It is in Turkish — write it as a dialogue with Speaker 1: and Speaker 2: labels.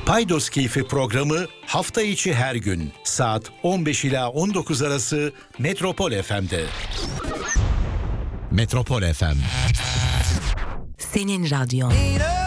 Speaker 1: Paydos Keyfi programı hafta içi her gün saat 15 ila 19 arası Metropol FM'de. Metropol FM.
Speaker 2: Senin radyon.